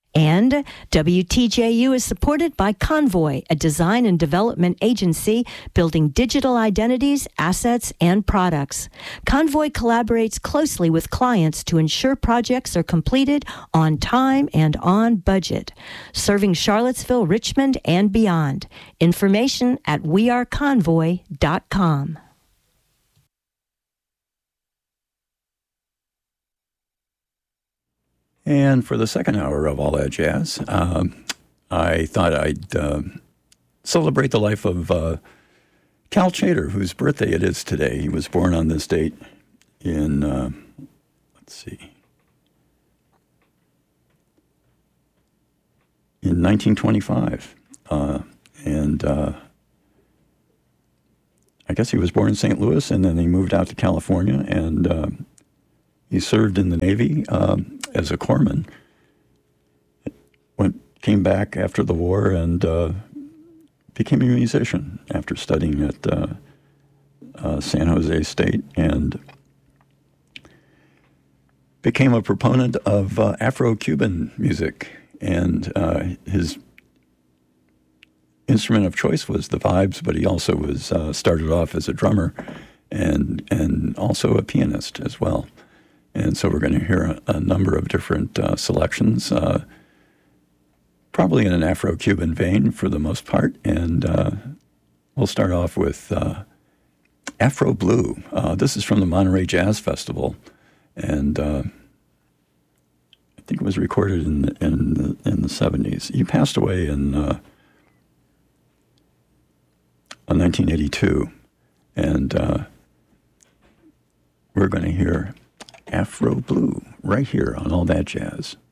And WTJU is supported by Convoy, a design and development agency building digital identities, assets, and products. Convoy collaborates closely with clients to ensure projects are completed on time and on budget, serving Charlottesville, Richmond, and beyond. Information at weareconvoy.com. And for the second hour of All That Jazz, I thought I'd celebrate the life of Cal Tjader, whose birthday it is today. He was born on this date in, in 1925. And I guess he was born in St. Louis, and then he moved out to California, and he served in the Navy as a corpsman. Came back after the war and became a musician after studying at San Jose State, and became a proponent of Afro-Cuban music. And his instrument of choice was the vibes, but he also was started off as a drummer and also a pianist as well. And so we're going to hear a number of different selections, probably in an Afro-Cuban vein for the most part. And we'll start off with Afro Blue. This is from the Monterey Jazz Festival, and I think it was recorded in the 70s. He passed away in 1982, and we're going to hear Afro Blue right here on All That Jazz.